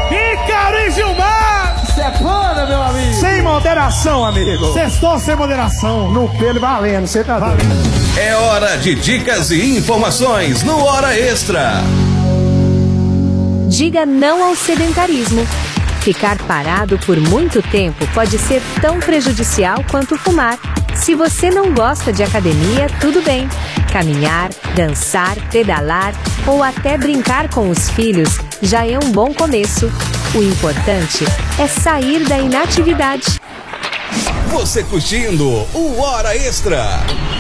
Ícaro e Gilmar! Sepana, meu amigo! Sem moderação, amigo! Sextou sem moderação! No pelo valendo, você tá vendo? É hora de dicas e informações no Hora Extra. Diga não ao sedentarismo. Ficar parado por muito tempo pode ser tão prejudicial quanto fumar. Se você não gosta de academia, tudo bem. Caminhar, dançar, pedalar ou até brincar com os filhos já é um bom começo. O importante é sair da inatividade. Você curtindo o Hora Extra.